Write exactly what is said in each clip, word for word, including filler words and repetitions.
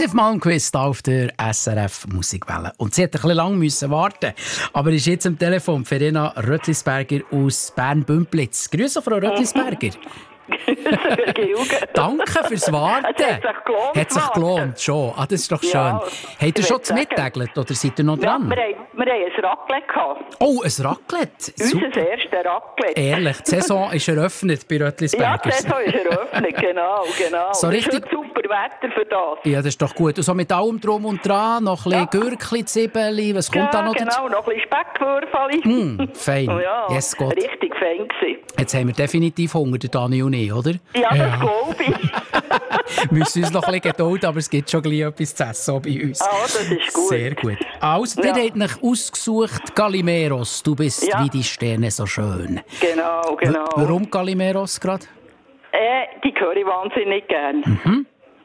Siegfried Malmquist auf der S R F Musikwelle. Und sie hat ein bisschen lang müssen warten, aber ist jetzt am Telefon Verena Rötlisberger aus Bern-Bümplitz. Grüße, Frau Rötlisberger. Danke fürs Warten. Es hat sich gelohnt. Hat sich gelohnt, schon. Ah, das ist doch schön. Ja, habt ihr schon zu Mittaglet oder seid ihr noch dran? Ja, wir haben, wir haben ein Raclette gehabt. Oh, ein Raclette? Unser erstes Raclette. Ehrlich, die Saison ist eröffnet bei Rötlisberger. Ja, die Saison ist eröffnet, genau, genau. So richtig... Es ist super Wetter für das. Ja, das ist doch gut. Und so mit allem drum und dran, noch ein bisschen ja. Gürkli, Zwiebeln, was kommt ja, da noch genau, dazu? noch ein bisschen Speckwürfel. Mm, fein. Oh ja, yes, Gott. Richtig fein gewesen. Jetzt haben wir definitiv Hunger, der Dani und ich, oder? Ja, das glaube ich. Wir müssen uns noch ein bisschen gedulden, aber es gibt schon gleich etwas zu essen bei uns. Ah, das ist gut. Sehr gut. Also, ja. Ihr habt euch ausgesucht, Galimeros, du bist ja. wie die Sterne so schön. Genau, genau. W- warum Galimeros gerade? Äh, die höre ich wahnsinnig gern. Mhm.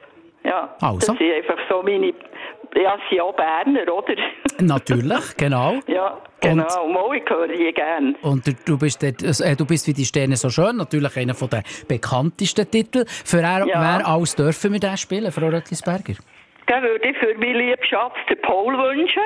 Ja, also. Das sind einfach so meine... Ja, sie sind auch Berner, oder? Natürlich, genau. Ja, genau. Und mal, ich höre die gerne. Und du bist, dort, äh, du bist wie die Sterne so schön, natürlich einer der bekanntesten Titel. Für er, ja. Wer alles dürfen wir den spielen, Frau Rötlisberger? Den würde ich für meinen lieben Schatz, den Paul, wünschen.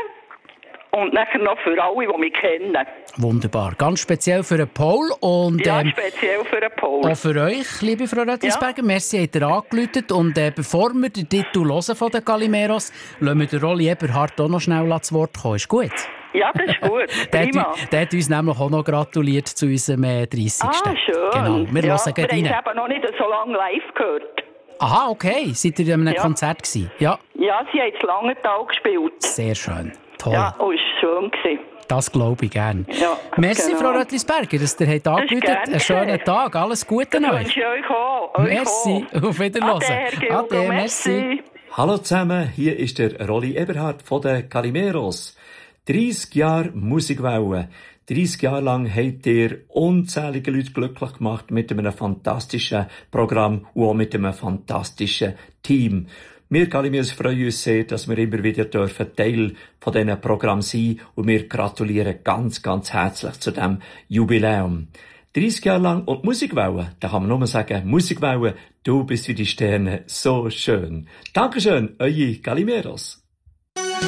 Und nachher noch für alle, die mich kennen. Wunderbar. Ganz speziell für den Paul. Und, ja, ähm, speziell für den Paul. Auch für euch, liebe Frau Rötlisberger. Ja. Merci, habt ihr angerufen. Und äh, bevor wir den Titel hören von den Galimeros, lassen wir den Rolli Eberhardt auch noch schnell zu Wort kommen. Ist gut? Ja, das ist gut. der, Prima. Hat, der hat uns nämlich auch noch gratuliert zu unserem äh, dreißigsten Ah, schön. Genau, wir ja, hören gleich rein. Wir haben es eben noch nicht so lange live gehört. Aha, okay. Seid ihr in einem ja. Konzert gewesen? Ja. Ja, sie haben es Langenthal gespielt. Sehr schön. Toll. Ja, oh, ist schön gewesen. Das glaube ich gerne. Ja, merci, genau. Frau Rötlisberger, dass ihr habt angerufen habt. Einen schönen Tag. Alles Gute das euch. wünsche ich euch auch. Euch merci. Auch. Auf Wiederhören. Ade, Ade, merci. Hallo zusammen, hier ist der Rolli Eberhardt von den Galimeros. dreissig Jahre Musikwelle. dreissig Jahre lang habt ihr unzählige Leute glücklich gemacht mit einem fantastischen Programm und auch mit einem fantastischen Team. Wir Galimeros freuen uns sehr, dass wir immer wieder dürfen Teil von diesen Programm sein und wir gratulieren ganz, ganz herzlich zu diesem Jubiläum. dreissig Jahre lang und Musikwelle, da kann man nur sagen, Musikwelle, du bist wie die Sterne so schön. Dankeschön, eure Galimeros.